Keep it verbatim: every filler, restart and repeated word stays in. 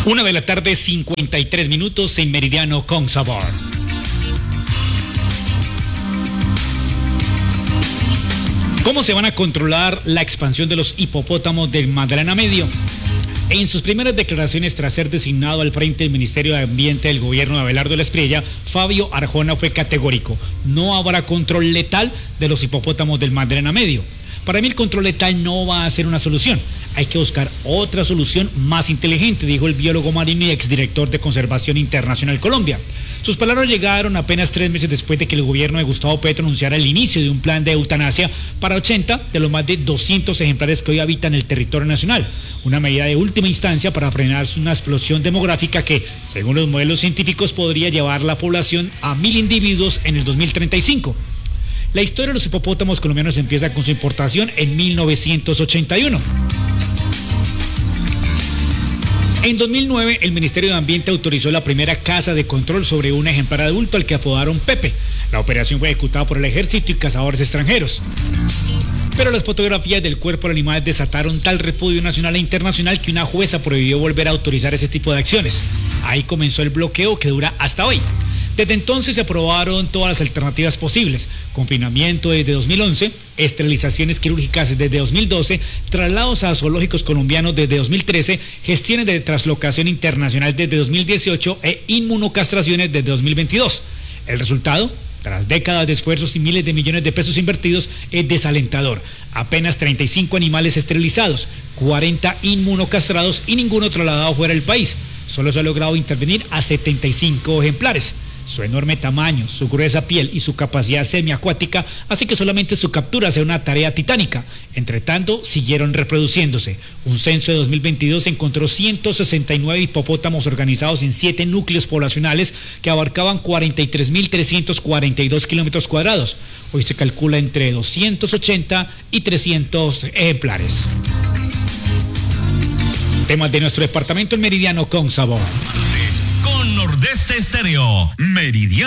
Una de la tarde, cincuenta y tres minutos en Meridiano con Sabor. ¿Cómo se van a controlar la expansión de los hipopótamos del Magdalena Medio? En sus primeras declaraciones tras ser designado al frente del Ministerio de Ambiente del gobierno de Abelardo Espriella, Fabio Arjona fue categórico: no habrá control letal de los hipopótamos del Magdalena Medio. Para mí el control letal no va a ser una solución. Hay que buscar otra solución más inteligente, dijo el biólogo marino y exdirector de Conservación Internacional Colombia. Sus palabras llegaron apenas tres meses después de que el gobierno de Gustavo Petro anunciara el inicio de un plan de eutanasia para ochenta de los más de doscientos ejemplares que hoy habitan el territorio nacional. Una medida de última instancia para frenar una explosión demográfica que, según los modelos científicos, podría llevar la población a mil individuos en el dos mil treinta y cinco. La historia de los hipopótamos colombianos empieza con su importación en mil novecientos ochenta y uno. En dos mil nueve, el Ministerio de Ambiente autorizó la primera caza de control sobre un ejemplar adulto al que apodaron Pepe. La operación fue ejecutada por el Ejército y cazadores extranjeros. Pero las fotografías del cuerpo del animal desataron tal repudio nacional e internacional que una jueza prohibió volver a autorizar ese tipo de acciones. Ahí comenzó el bloqueo que dura hasta hoy. Desde entonces se aprobaron todas las alternativas posibles: confinamiento desde dos mil once, esterilizaciones quirúrgicas desde dos mil doce, traslados a zoológicos colombianos desde dos mil trece, gestiones de traslocación internacional desde dos mil dieciocho e inmunocastraciones desde dos mil veintidós. El resultado, tras décadas de esfuerzos y miles de millones de pesos invertidos, es desalentador. Apenas treinta y cinco animales esterilizados, cuarenta inmunocastrados y ninguno trasladado fuera del país. Solo se ha logrado intervenir a setenta y cinco ejemplares. Su enorme tamaño, su gruesa piel y su capacidad semiacuática hace que solamente su captura sea una tarea titánica. Entre tanto, siguieron reproduciéndose. Un censo de dos mil veintidós encontró ciento sesenta y nueve hipopótamos organizados en siete núcleos poblacionales que abarcaban cuarenta y tres mil trescientos cuarenta y dos kilómetros cuadrados. Hoy se calcula entre doscientos ochenta y trescientos ejemplares. Temas de nuestro departamento en Meridiano con Sabor. Con Nordeste Estéreo, Meridiano.